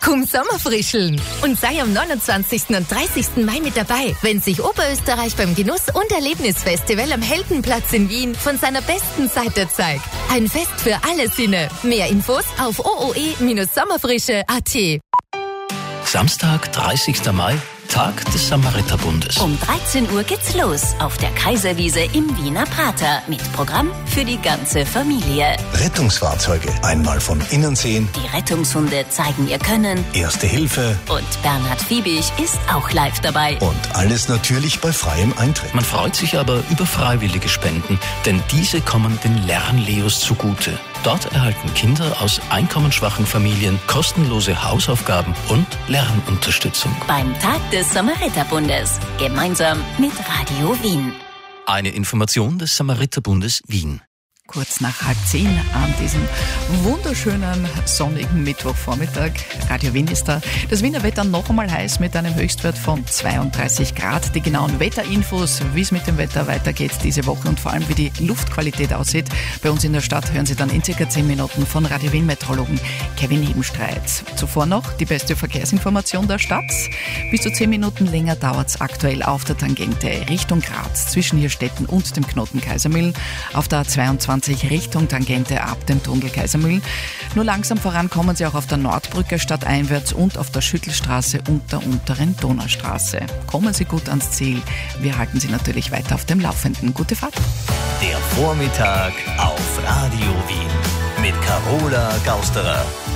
Komm Sommerfrischeln und sei am 29. und 30. Mai mit dabei, wenn sich Oberösterreich beim Genuss- und Erlebnisfestival am Heldenplatz in Wien von seiner besten Seite zeigt. Ein Fest für alle Sinne. Mehr Infos auf ooe-sommerfrische.at. Samstag, 30. Mai, Tag des Samariterbundes. Um 13 Uhr geht's los auf der Kaiserwiese im Wiener Prater mit Programm für die ganze Familie. Rettungsfahrzeuge einmal von innen sehen. Die Rettungshunde zeigen ihr Können. Erste Hilfe. Und Bernhard Fiebig ist auch live dabei. Und alles natürlich bei freiem Eintritt. Man freut sich aber über freiwillige Spenden, denn diese kommen den Lernleos zugute. Dort erhalten Kinder aus einkommensschwachen Familien kostenlose Hausaufgaben und Lernunterstützung. Beim Tag des Samariterbundes. Gemeinsam mit Radio Wien. Eine Information des Samariterbundes Wien. Kurz nach 9:30 an diesem wunderschönen sonnigen Mittwochvormittag. Radio Wien ist da. Das Wiener Wetter noch einmal heiß mit einem Höchstwert von 32 Grad. Die genauen Wetterinfos, wie es mit dem Wetter weitergeht diese Woche und vor allem wie die Luftqualität aussieht, bei uns in der Stadt hören Sie dann in circa 10 Minuten von Radio Wien Meteorologen Kevin Hebenstreit. Zuvor noch die beste Verkehrsinformation der Stadt. Bis zu 10 Minuten länger dauert es aktuell auf der Tangente Richtung Graz zwischen Hirstetten und dem Knoten Kaisermühlen. Auf der A22 Richtung Tangente ab dem Tunnel Kaisermühlen. Nur langsam voran kommen Sie auch auf der Nordbrücke stadteinwärts und auf der Schüttelstraße und der unteren Donaustraße. Kommen Sie gut ans Ziel. Wir halten Sie natürlich weiter auf dem Laufenden. Gute Fahrt. Der Vormittag auf Radio Wien mit Carola Gausterer.